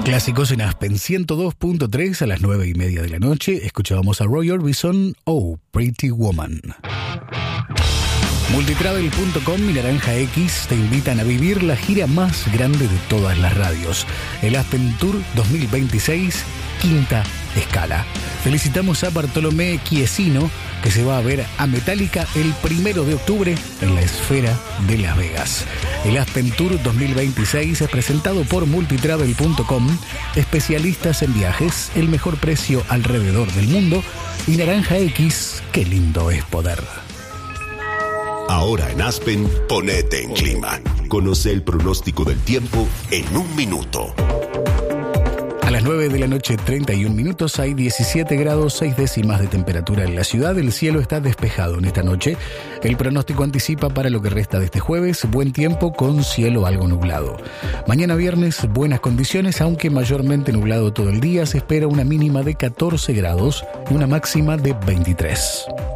Clásicos en Aspen 102.3 a las 9:30 de la noche. Escuchábamos a Roy Orbison, Oh, Pretty Woman. Multitravel.com y Naranja X te invitan a vivir la gira más grande de todas las radios. El Aspen Tour 2026, quinta escala. Felicitamos a Bartolomé Chiesino, que se va a ver a Metallica el 1 de octubre en la Esfera de Las Vegas. El Aspen Tour 2026 es presentado por Multitravel.com, especialistas en viajes, el mejor precio alrededor del mundo, y Naranja X, qué lindo es poder. Ahora en Aspen, ponete en clima. Conoce el pronóstico del tiempo en un minuto. A las 9 de la noche, 31 minutos, hay 17 grados 6 décimas de temperatura en la ciudad. El cielo está despejado en esta noche. El pronóstico anticipa para lo que resta de este jueves buen tiempo con cielo algo nublado. Mañana viernes, buenas condiciones, aunque mayormente nublado todo el día. Se espera una mínima de 14 grados y una máxima de 23.